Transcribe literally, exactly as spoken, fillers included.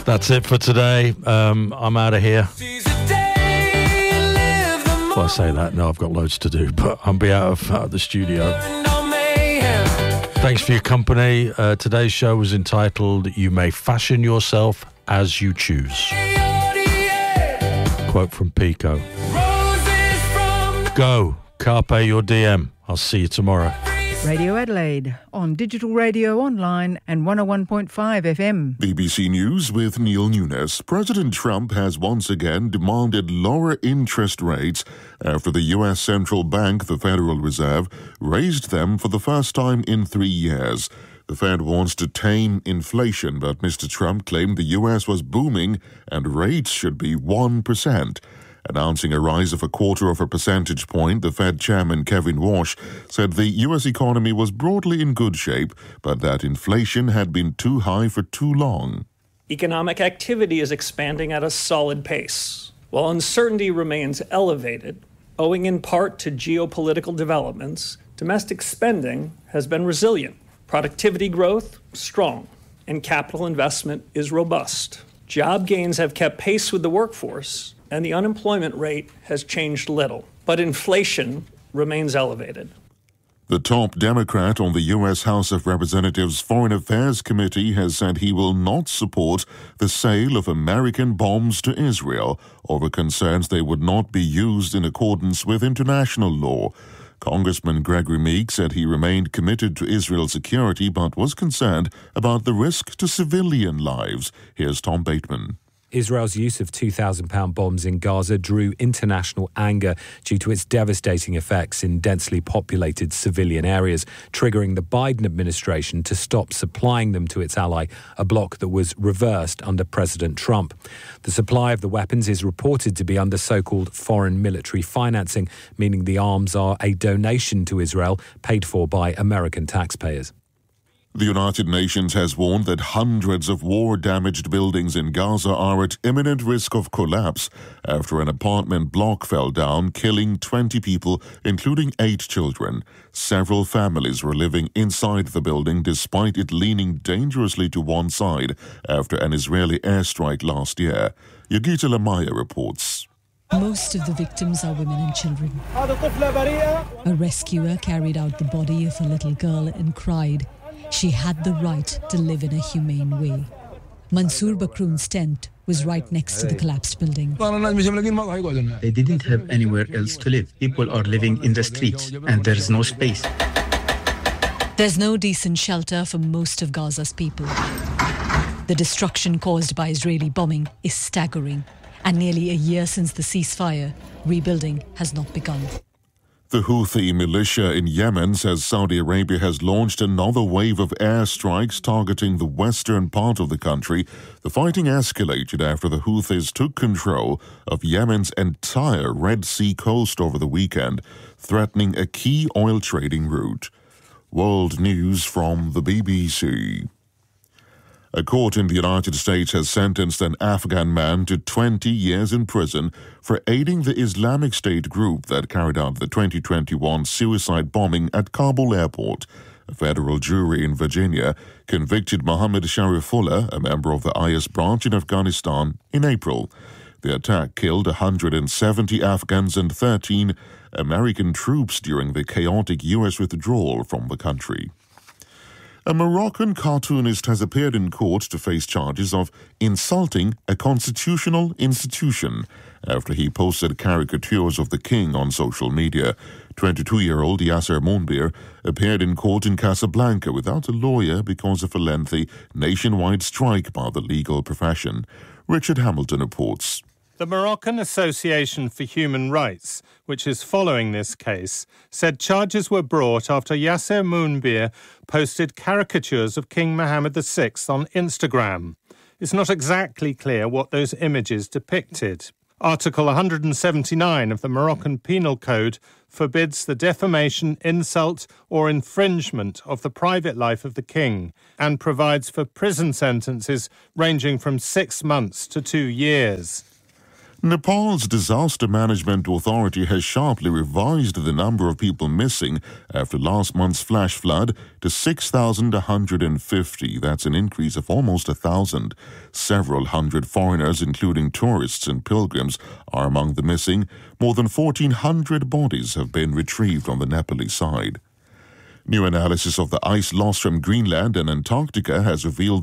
That's it for today. Um, I'm out of here. Well, I say that. No, I've got loads to do, but I'll be out of, out of the studio. Thanks for your company. Uh, today's show was entitled, You May Fashion Yourself As You Choose. Quote from Pico. Go, carpe your D M. I'll see you tomorrow. Radio Adelaide on digital radio online and one oh one point five F M. B B C News with Neil Nunes. President Trump has once again demanded lower interest rates after the U S central bank, the Federal Reserve, raised them for the first time in three years. The Fed wants to tame inflation, but Mister Trump claimed the U S was booming and rates should be one percent. Announcing a rise of a quarter of a percentage point, the Fed chairman Kevin Warsh said the U S economy was broadly in good shape, but that inflation had been too high for too long. Economic activity is expanding at a solid pace, while uncertainty remains elevated, owing in part to geopolitical developments. Domestic spending has been resilient, productivity growth strong, and capital investment is robust. Job gains have kept pace with the workforce, and the unemployment rate has changed little, but inflation remains elevated. The top Democrat on the U S House of Representatives Foreign Affairs Committee has said he will not support the sale of American bombs to Israel over concerns they would not be used in accordance with international law. Congressman Gregory Meek said he remained committed to Israel's security but was concerned about the risk to civilian lives. Here's Tom Bateman. Israel's use of two thousand pound bombs in Gaza drew international anger due to its devastating effects in densely populated civilian areas, triggering the Biden administration to stop supplying them to its ally, a bloc that was reversed under President Trump. The supply of the weapons is reported to be under so-called foreign military financing, meaning the arms are a donation to Israel paid for by American taxpayers. The United Nations has warned that hundreds of war-damaged buildings in Gaza are at imminent risk of collapse after an apartment block fell down, killing twenty people, including eight children. Several families were living inside the building despite it leaning dangerously to one side after an Israeli airstrike last year. Yogita Lamaya reports. Most of the victims are women and children. A rescuer carried out the body of a little girl and cried. She had the right to live in a humane way. Mansour Bakroon's tent was right next to the collapsed building. They didn't have anywhere else to live. People are living in the streets and there's no space. There's no decent shelter for most of Gaza's people. The destruction caused by Israeli bombing is staggering. And nearly a year since the ceasefire, rebuilding has not begun. The Houthi militia in Yemen says Saudi Arabia has launched another wave of airstrikes targeting the western part of the country. The fighting escalated after the Houthis took control of Yemen's entire Red Sea coast over the weekend, threatening a key oil trading route. World news from the B B C. A court in the United States has sentenced an Afghan man to twenty years in prison for aiding the Islamic State group that carried out the twenty twenty-one suicide bombing at Kabul airport. A federal jury in Virginia convicted Mohammed Sharifullah, a member of the I S branch in Afghanistan, in April. The attack killed one hundred seventy Afghans and thirteen American troops during the chaotic U S withdrawal from the country. A Moroccan cartoonist has appeared in court to face charges of insulting a constitutional institution after he posted caricatures of the king on social media. twenty-two-year-old Yasser Mounbir appeared in court in Casablanca without a lawyer because of a lengthy nationwide strike by the legal profession. Richard Hamilton reports. The Moroccan Association for Human Rights, which is following this case, said charges were brought after Yasser Mounbir posted caricatures of King Mohammed the Sixth on Instagram. It's not exactly clear what those images depicted. Article one hundred seventy-nine of the Moroccan Penal Code forbids the defamation, insult or infringement of the private life of the king and provides for prison sentences ranging from six months to two years. Nepal's Disaster Management Authority has sharply revised the number of people missing after last month's flash flood to six thousand one hundred fifty. That's an increase of almost one thousand. Several hundred foreigners, including tourists and pilgrims, are among the missing. More than fourteen hundred bodies have been retrieved on the Nepalese side. New analysis of the ice loss from Greenland and Antarctica has revealed